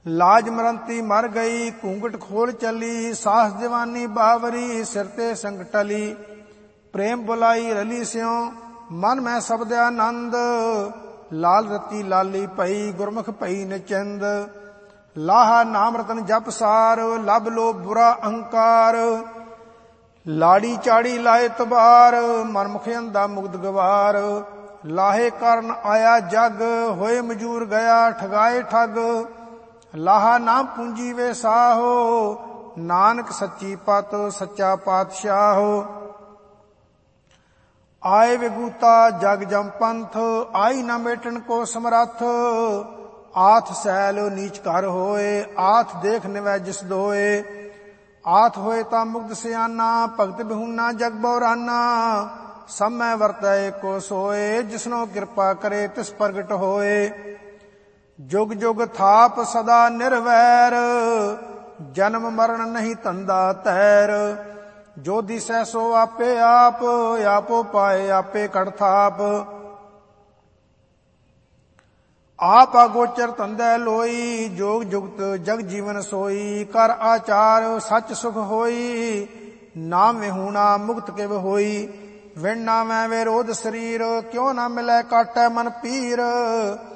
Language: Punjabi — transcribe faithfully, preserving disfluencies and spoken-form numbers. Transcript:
ਲਾਜ ਮਰੰਤੀ ਮਰ ਗਈ, ਘੂੰਘਟ ਖੋਲ ਚੱਲੀ, ਸਾਹਸ ਜਵਾਨੀ ਬਾਵਰੀ, ਸਿਰ ਤੇ ਸੰਗ ਟਲੀ। ਪ੍ਰੇਮ ਬੁਲਾਈ ਰਲੀ ਸਿਉ, ਮਨ ਮੈਂ ਸਬਦ ਆਨੰਦ, ਲਾਲ ਰਤੀ ਲਾਲੀ ਪਈ, ਗੁਰਮੁਖ ਪਈ ਨਿਚਿੰਦ। ਲਾਹਾ ਨਾਮ ਰਤਨ ਜਪ ਸਾਰ, ਲਭ ਲੋ ਬੁਰਾ ਅਹੰਕਾਰ, ਲਾੜੀ ਚਾੜੀ ਲਾਏ ਤਬਾਰ, ਮਨ ਮੁਖ ਅੰਦਾ ਮੁਗਧ ਗਵਾਰ। ਲਾਹੇ ਕਰਨ ਆਇਆ ਜਗ, ਹੋਏ ਮਜੂਰ ਗਿਆ ਠਗਾਏ ਠੱਗ। ਲਾਹਾ ਨਾਮ ਪੂੰਜੀ ਵੇ ਸਾਹੋ, ਨਾਨਕ ਸੱਚੀ ਪਤ ਸੱਚਾ ਪਾਤਸ਼ਾਹੋ। ਆਏ ਵਿਗੂਤਾ ਜਗ ਜਮ ਪੰਥ, ਆਈ ਨਾ ਮੇਟਣ ਕੋ ਸਮਰੱਥ। ਆਥ ਸੈਲ ਨੀਚ ਘਰ ਹੋਏ, ਆਥ ਦੇਖ ਨਿਵੈ ਜਿਸ ਦੋਏ। ਆਥ ਹੋਏ ਤਾਂ ਮੁਗਧ ਸਿਆਨਾ, ਭਗਤ ਬਿਹੂਨਾ ਜਗ ਬਉਰਾਨਾ। ਸਭ ਮੈਂ ਵਰਤੈ ਏਕੋ ਸੋਏ, ਜਿਸਨੋ ਕਿਰਪਾ ਕਰੇ ਤਿਸ ਪ੍ਰਗਟ ਹੋਏ। ਜੁਗ ਜੁਗ ਥਾਪ ਸਦਾ ਨਿਰਵੈਰ, ਜਨਮ ਮਰਨ ਨਹੀਂ ਧੰਦਾ ਤੈਰ। ਜੋ ਦਿਸੈ ਸੋ ਆਪੇ ਆਪ, ਆਪੋ ਪਾਏ ਆਪੇ ਕੜ ਥਾਪ। ਆਪ ਅਗੋਚਰ ਧੰਦੈ ਲੋਈ, ਜੋਗ ਜੁਗਤ ਜਗ ਜੀਵਨ ਸੋਈ। ਕਰ ਆਚਾਰ ਸੱਚ ਸੁਖ ਹੋਈ, ਨਾਮ ਵਿਹੂਣਾ ਮੁਕਤ ਕਿਵ ਹੋਈ। ਵਿਣ ਨਾਵੈ ਵਿਰੋਧ ਸਰੀਰ, ਕਿਉ ਨਾ ਮਿਲੈ ਕਾਟੈ ਮਨ ਪੀਰ।